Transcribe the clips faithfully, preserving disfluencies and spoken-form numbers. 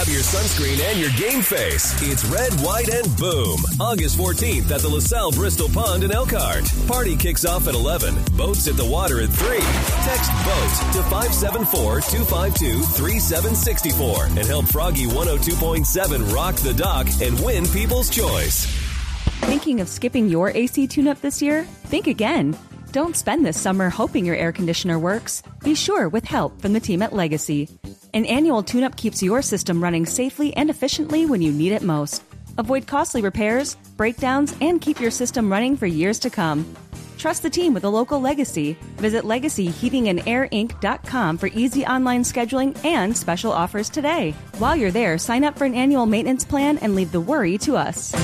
Grab your sunscreen and your game face. It's Red, White, and Boom. August fourteenth at the LaSalle Bristol Pond in Elkhart. Party kicks off at eleven. Boats at the water at three. Text BOAT to five seven four, two five two, three seven six four and help Froggy one oh two point seven rock the dock and win People's Choice. Thinking of skipping your A C tune-up this year? Think again. Don't spend this summer hoping your air conditioner works. Be sure with help from the team at Legacy. An annual tune-up keeps your system running safely and efficiently when you need it most. Avoid costly repairs, breakdowns, and keep your system running for years to come. Trust the team with a local Legacy. Visit legacy heating and air inc dot com for easy online scheduling and special offers today. While you're there, sign up for an annual maintenance plan and leave the worry to us.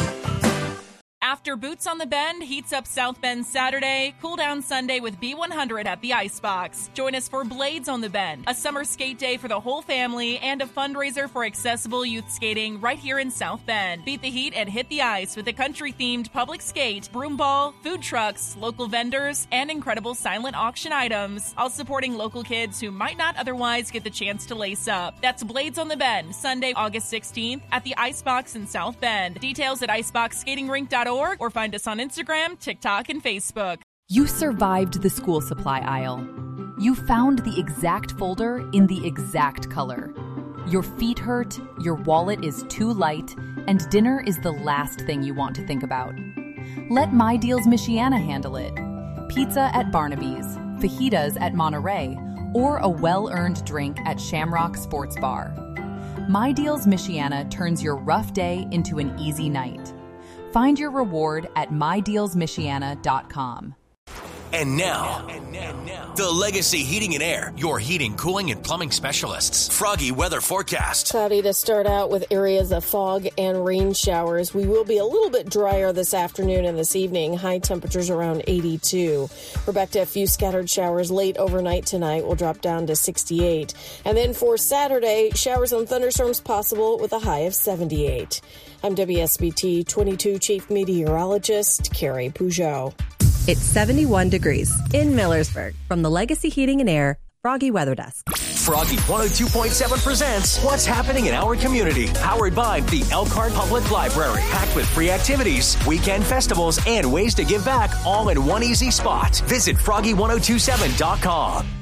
After Boots on the Bend heats up South Bend Saturday, cool down Sunday with B one hundred at the Icebox. Join us for Blades on the Bend, a summer skate day for the whole family and a fundraiser for accessible youth skating right here in South Bend. Beat the heat and hit the ice with a country-themed public skate, broomball, food trucks, local vendors, and incredible silent auction items, all supporting local kids who might not otherwise get the chance to lace up. That's Blades on the Bend, Sunday, August sixteenth at the Icebox in South Bend. Details at icebox skating rink dot org or find us on Instagram, TikTok, and Facebook. You survived the school supply aisle. You found the exact folder in the exact color. Your feet hurt, your wallet is too light, and dinner is the last thing you want to think about. Let My Deals Michiana handle it. Pizza at Barnaby's, fajitas at Monterey, or a well-earned drink at Shamrock Sports Bar. My Deals Michiana turns your rough day into an easy night. Find your reward at my deals michiana dot com. And now, and now, and now, the Legacy Heating and Air, your heating, cooling, and plumbing specialists. Froggy weather forecast. Cloudy to start out with areas of fog and rain showers. We will be a little bit drier this afternoon and this evening. High temperatures around eighty-two. We're back to a few scattered showers late overnight tonight. We'll drop down to sixty-eight. And then for Saturday, showers and thunderstorms possible with a high of seventy-eight. I'm W S B T twenty-two Chief Meteorologist Carrie Peugeot. It's seventy-one degrees in Millersburg. From the Legacy Heating and Air Froggy Weather Desk. Froggy one oh two point seven presents What's Happening in Our Community. Powered by the Elkhart Public Library. Packed with free activities, weekend festivals, and ways to give back all in one easy spot. Visit froggy ten twenty-seven dot com.